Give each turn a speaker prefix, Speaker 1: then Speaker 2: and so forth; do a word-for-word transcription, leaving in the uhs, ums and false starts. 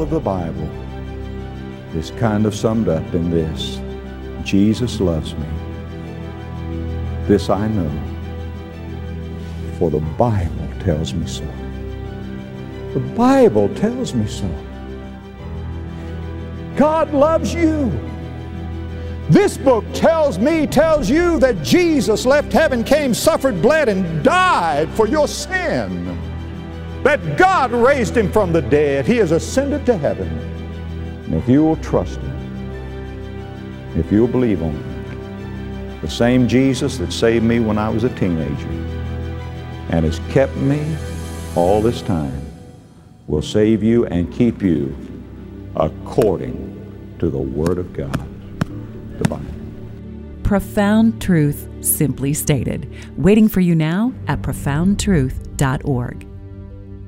Speaker 1: of the Bible is kind of summed up in this: Jesus loves me. This I know, for the Bible tells me so. The Bible tells me so. God loves you. This book tells me, tells you that Jesus left heaven, came, suffered, bled, and died for your sin. That God raised him from the dead. He has ascended to heaven. And if you will trust him, if you'll believe on him, the same Jesus that saved me when I was a teenager and has kept me all this time will save you and keep you according to the Word of God, the Bible.
Speaker 2: Profound truth simply stated. Waiting for you now at profound truth dot org.